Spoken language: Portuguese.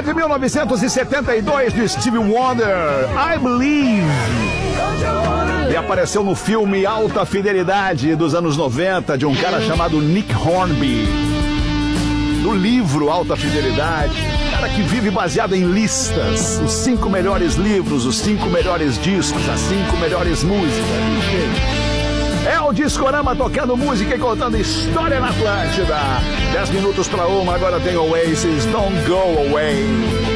de 1972 do Stevie Wonder, I Believe. E apareceu no filme Alta Fidelidade dos anos 90, de um cara chamado Nick Hornby. No livro Alta Fidelidade, cara que vive baseado em listas, os 5 melhores livros, os 5 melhores discos, as 5 melhores músicas. É o Discorama tocando música e contando história na Atlântida. 10 minutos para 1, agora tem Oasis, Don't Go Away.